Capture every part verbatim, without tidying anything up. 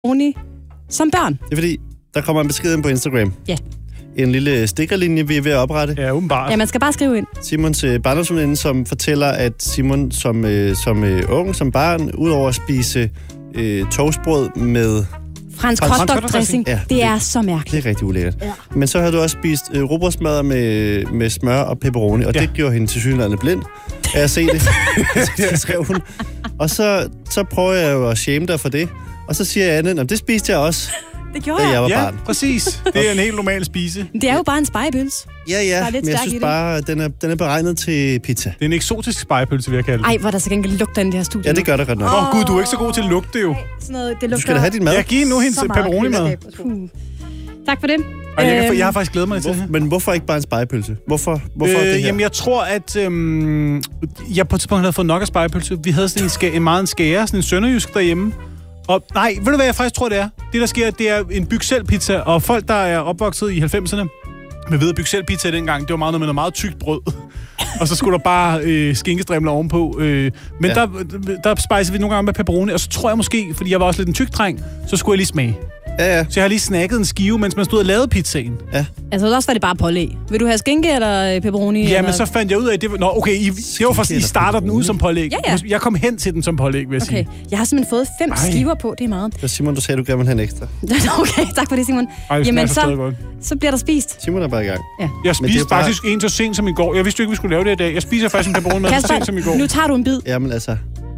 pepperoni som børn? Det er fordi, der kommer en besked ind på Instagram. Ja. En lille stikkerlinje, vi er ved at oprette. Ja, åbenbart. Ja, man skal bare skrive ind. Simons øh, barndomsveninde, som fortæller, at Simon som, øh, som øh, ung, som barn, udover at spise øh, toastbrød med... Fransk Fransk hotdog-dressing. Ja, det, det- det er så mærkeligt. Det er rigtig ulækkert. Ja. Men så har du også spist øh, rugbrødsmadder med, med smør og pepperoni, og Ja. det gjorde hende til synligheden blind af at se det. Det skrev hun. Og så, så prøver jeg jo at shame dig for det. Og så siger Anne, at det spiste jeg også, Det gjorde da jeg jeg. var Ja, barn. præcis. Det er en helt normal spise. Det er jo bare en spejepølse. Ja, Der ja, er lidt men jeg stærk i synes det. bare, at den er, den er beregnet til pizza. Det er en eksotisk spejepølse, vil jeg kalde det. Ej, hvor der så gengæld lugter i det her studie. Ja, det gør der godt nok. Åh, oh, gud, du er ikke så god til at lugte det jo. Sådan noget, det lugter... Du skal da have din mad. Jeg giver nu hendes så meget pepperoni-mad. Puh. Tak for det. Og jeg, kan, Øhm, jeg har faktisk glædet mig til det her. Hvor, men hvorfor ikke bare en spejepølse? Hvorfor, hvorfor Øh, det her? jamen, jeg tror, at øhm, jeg på et tidspunkt havde fået nok af spejepølse. Vi havde sådan en, ska- en meget en skære, sådan en sønderjysk derhjemme. Og nej, ved du hvad jeg faktisk tror, det er? Det, der sker, det er en byg-selv-pizza, og folk, der er opvokset i halvfemserne, med ved, at byg-selv-pizza dengang, det var meget noget med noget meget tykt brød. Og så skulle der bare øh, skinkestrimler ovenpå. Øh. Men Ja. ja. der, der spejser vi nogle gange med pepperoni, og så tror jeg måske, fordi jeg var også lidt en tyk dreng, så skulle jeg lige smage. Ja, ja. Så jeg har lige snakket en skive, mens man stod og lavede pizzaen. Altså, også var det bare pålæg. Vil du have skinke eller øh, pepperoni? Ja, eller? men så fandt jeg ud af, at det var... Nå, okay, I, det var først, I starter den ud som pålæg. Ja, ja. Jeg kom hen til den som pålæg, vil jeg Okay, sige. jeg har simpelthen fået fem Ej. skiver på. Det er meget. Så Simon, du sagde, du gerne ville have en ekstra. Okay, tak for det, Simon. Ej, det Jamen, smager stadig så, godt. så bliver der spist. Simon er bare i gang. Ja. Jeg det er spiste bare- faktisk en så sent som i går. Jeg vidste jo ikke, vi skulle lave det i dag. Jeg spiser faktisk en pepperoni med så sent som i går. nu tager du en bid. Jamen altså...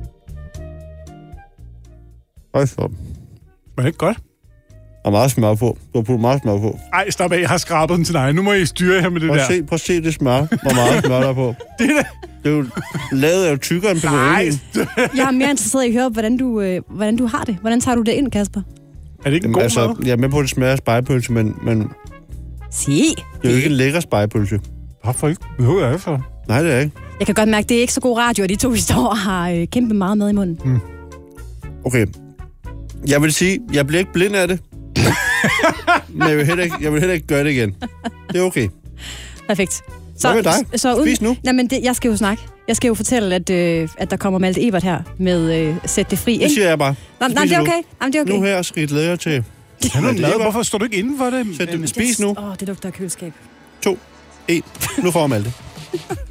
Hold så. Var det ikke godt? Og meget smør på. Du har puttet meget smør på. Ej, stop af. Jeg har skrabet den til dig. Nu må I styre her med det Prøv der. at se, prøv at se det smør. Hvor meget smør der er på. Det er Det er jo lavet af tykkere end Nej. pepperoni. Jeg er mere interesseret i at høre, hvordan du, øh, hvordan du har det. Hvordan tager du det ind, Kasper? Er det ikke en Jamen, god altså, mad? jeg er med på, at det smager af spejepølse, men, men Se. det er jo ikke en lækker spejepølse. Hvorfor ikke? Hvad er det for? Nej, det er ikke. Jeg kan godt mærke, at det er ikke så god radio, at de to historier har øh, kæmpe meget med i munden. Okay. Jeg vil sige, jeg bliver ikke blind af det. Men jeg vil, heller ikke, jeg vil heller ikke gøre det igen. Det er okay. Perfekt. Hvad med dig? Så uden, Spis nu. Jamen, det, jeg skal jo snakke. Jeg skal jo fortælle, at, øh, at der kommer Malte Ebert her med øh, Sæt det fri. Det Ikke? siger jeg bare. Nå, nej, Spis det er nu. okay. Jamen, det er okay. Nu her skal I glæde jer til. Han er det mad. er Hvorfor står du ikke inden for det? Sæt det. Spis nu. Åh, oh, det lugter af køleskab. to, et. Nu får Malte.